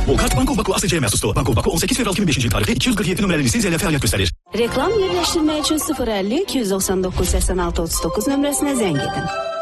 Bu kart Banko Baku Aslıca'ya məxsusdur. Banko Baku 18 fevral 2005 tarixli 247 nömrəli lisenziya ilə fəaliyyət göstərir. Reklam yerləşdirmək üçün 050 299 86 39 nömrəsinə zəng edin.